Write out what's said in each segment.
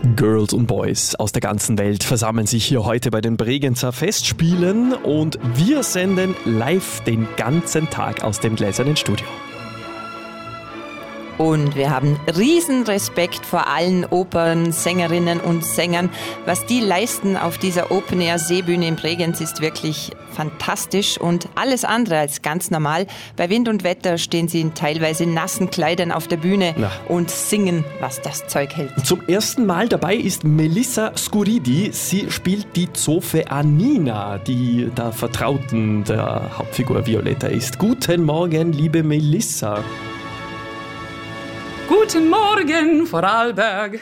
Girls und Boys aus der ganzen Welt versammeln sich hier heute bei den Bregenzer Festspielen und wir senden live den ganzen Tag aus dem gläsernen Studio. Und wir haben riesen Respekt vor allen Opernsängerinnen und Sängern. Was die leisten auf dieser Open-Air-Seebühne in Bregenz ist wirklich fantastisch und alles andere als ganz normal. Bei Wind und Wetter stehen sie in teilweise nassen Kleidern auf der Bühne und singen, was das Zeug hält. Zum ersten Mal dabei ist Melissa Scuridi. Sie spielt die Zofe Anina, die der Vertrauten der Hauptfigur Violetta ist. Guten Morgen, liebe Melissa. Guten Morgen, Vorarlberg.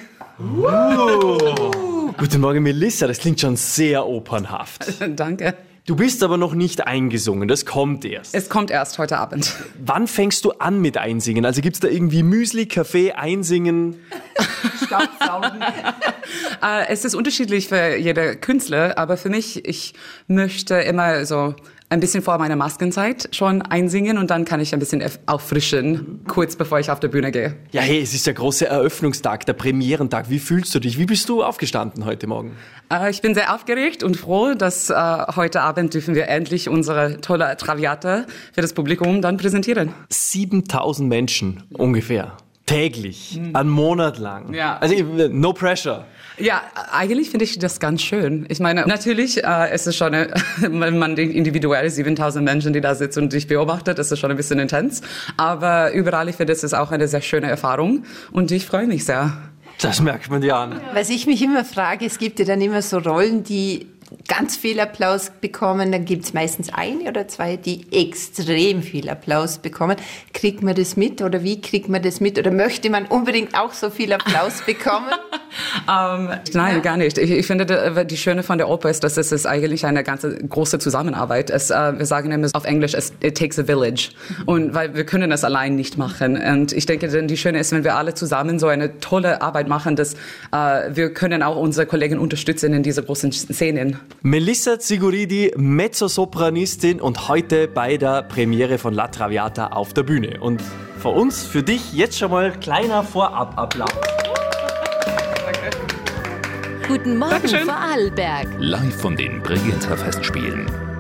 Guten Morgen, Melissa. Das klingt schon sehr opernhaft. Danke. Du bist aber noch nicht eingesungen, das kommt erst. Es kommt erst heute Abend. Wann fängst du an mit Einsingen? Also gibt's da irgendwie Müsli, Kaffee, Einsingen, Staubsaugen? Es ist unterschiedlich für jeder Künstler, aber für mich, ich möchte immer so ein bisschen vor meiner Maskenzeit schon einsingen und dann kann ich ein bisschen auffrischen, kurz bevor ich auf der Bühne gehe. Ja, hey, es ist der große Eröffnungstag, der Premierentag. Wie fühlst du dich? Wie bist du aufgestanden heute Morgen? Ich bin sehr aufgeregt und froh, dass heute Abend dürfen wir endlich unsere tolle Traviata für das Publikum dann präsentieren. 7.000 Menschen ungefähr. Täglich, einen Monat lang. Ja. Also no pressure. Ja, eigentlich finde ich das ganz schön. Ich meine, natürlich ist es schon, wenn man individuell 7.000 Menschen, die da sitzen und dich beobachtet, ist es schon ein bisschen intens. Aber überall, ich finde, es ist auch eine sehr schöne Erfahrung und ich freue mich sehr. Das merkt man dir an. Was ich mich immer frage, es gibt ja dann immer so Rollen, die ganz viel Applaus bekommen, dann gibt es meistens eine oder zwei, die extrem viel Applaus bekommen. Kriegt man das mit oder wie kriegt man das mit? Oder möchte man unbedingt auch so viel Applaus bekommen? Nein, gar nicht. Ich finde, die Schöne von der Oper ist, dass es ist eigentlich eine ganz große Zusammenarbeit. Wir sagen immer auf Englisch, it takes a village. Und weil wir können das allein nicht machen. Und ich denke, die Schöne ist, wenn wir alle zusammen so eine tolle Arbeit machen, dass wir können auch unsere Kollegen unterstützen in dieser großen Szenen. Melissa Scuridi, Mezzosopranistin und heute bei der Premiere von La Traviata auf der Bühne. Und für uns, für dich jetzt schon mal kleiner Vorab-Applaus. Guten Morgen, Dankeschön. Vorarlberg. Live von den Bregenzer Festspielen.